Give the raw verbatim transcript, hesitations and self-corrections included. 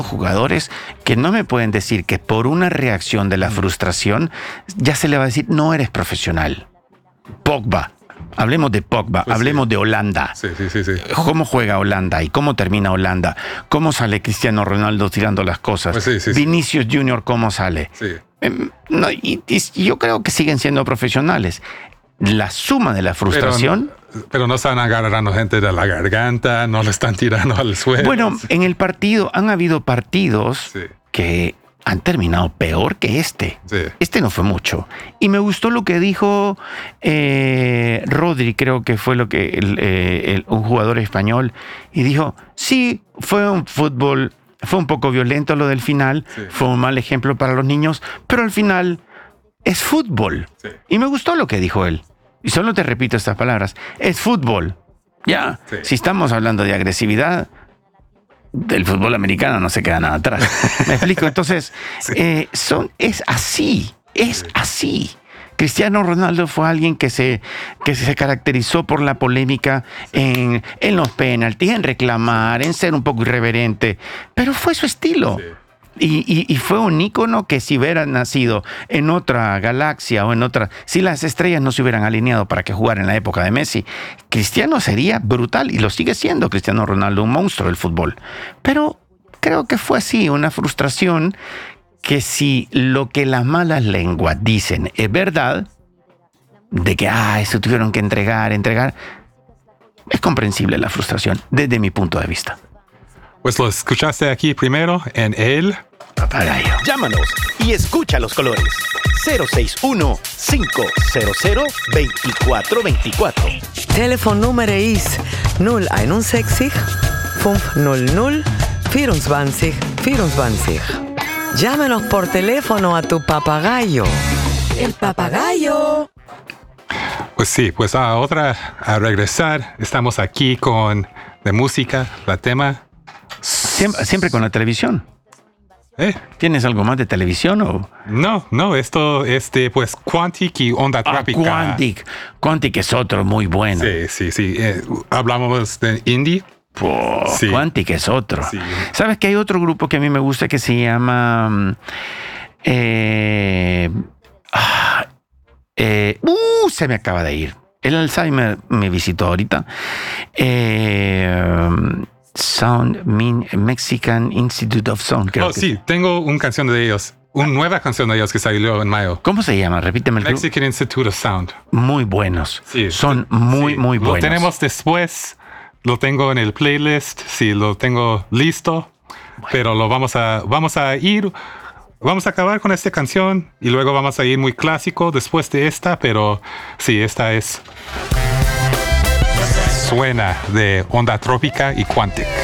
jugadores que no me pueden decir que por una reacción de la frustración ya se le va a decir no eres profesional. Pogba. Hablemos de Pogba, pues hablemos sí. de Holanda. Sí, sí, sí, sí. ¿Cómo juega Holanda y cómo termina Holanda? ¿Cómo sale Cristiano Ronaldo tirando las cosas? Pues sí, sí, Vinicius sí. Junior, ¿cómo sale? Sí. Eh, no, y, y yo creo que siguen siendo profesionales. La suma de la frustración... Pero, pero no están agarrando gente de la garganta, no le están tirando al suelo. Bueno, en el partido, han habido partidos sí. que... han terminado peor que este. Sí. Este no fue mucho. Y me gustó lo que dijo eh, Rodri, creo que fue lo que el, eh, el, un jugador español, y dijo, sí, fue un fútbol, fue un poco violento lo del final, sí. fue un mal ejemplo para los niños, pero al final es fútbol. Sí. Y me gustó lo que dijo él. Y solo te repito estas palabras, es fútbol. Ya, sí. si estamos hablando de agresividad, del fútbol americano no se queda nada atrás. ¿Me explico? Entonces, sí. eh, son, es así, es sí. así. Cristiano Ronaldo fue alguien que se, que se caracterizó por la polémica sí. en, en los penaltis, en reclamar, en ser un poco irreverente, pero fue su estilo. Sí. Y, y, y fue un ícono que si hubiera nacido en otra galaxia o en otra... Si las estrellas no se hubieran alineado para que jugara en la época de Messi, Cristiano sería brutal, y lo sigue siendo Cristiano Ronaldo, un monstruo del fútbol. Pero creo que fue así, una frustración que si lo que las malas lenguas dicen es verdad, de que, ah, eso tuvieron que entregar, entregar, es comprensible la frustración, desde mi punto de vista. Pues lo escuchaste aquí primero en El Papagayo. Llámanos y escucha los colores. cero seis uno, cinco cero cero, dos cuatro dos cuatro. Telefonnummer is null einundsechzig, fünf null null, vierundzwanzig vierundzwanzig. Llámenos por teléfono a tu papagayo. El papagayo. Pues sí, pues a otra, a regresar, estamos aquí con de música, la tema... Siempre, siempre con la televisión. ¿Eh? ¿Tienes algo más de televisión o...? No, no, esto, este, pues, Quantic y Onda Trópica. Ah, Quantic. Quantic es otro muy bueno. Sí, sí, sí. Eh, hablamos de indie. Oh, sí. Quantic es otro. Sí. ¿Sabes que hay otro grupo que a mí me gusta que se llama... Eh, ah, eh, uh, se me acaba de ir. El Alzheimer me visitó ahorita. Eh... Sound Mean Mexican Institute of Sound. Creo oh, que sí, tengo una canción de ellos. Una ah. nueva canción de ellos que salió en mayo. ¿Cómo se llama? Repíteme el Mexican grupo. Institute of Sound. Muy buenos. Sí, Son muy, sí. muy buenos. Lo tenemos después. Lo tengo en el playlist. Sí, lo tengo listo. Bueno. Pero lo vamos a, vamos a ir... Vamos a acabar con esta canción y luego vamos a ir muy clásico después de esta. Pero sí, esta es... Suena de Onda Trópica y Quantic.